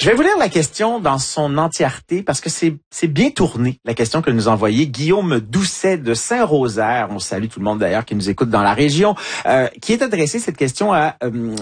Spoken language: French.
Je vais vous lire la question dans son entièreté parce que c'est bien tourné, la question que nous a envoyée Guillaume Doucet de Saint-Rosaire. On salue tout le monde d'ailleurs qui nous écoute dans la région, qui est adressé cette question à